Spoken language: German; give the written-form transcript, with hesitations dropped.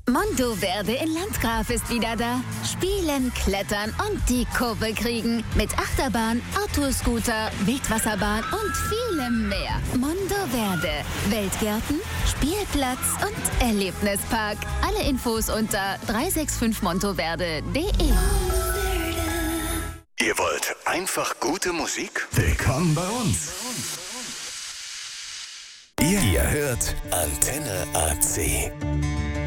Monteverde in Landgraf ist wieder da. Spielen, klettern und die Kurve kriegen. Mit Achterbahn, Autoscooter, Wildwasserbahn und vielem mehr. Monteverde. Weltgärten, Spielplatz und Erlebnispark. Alle Infos unter 365monteverde.de. Ihr wollt einfach gute Musik? Willkommen bei uns. Ihr hört Antenne AC.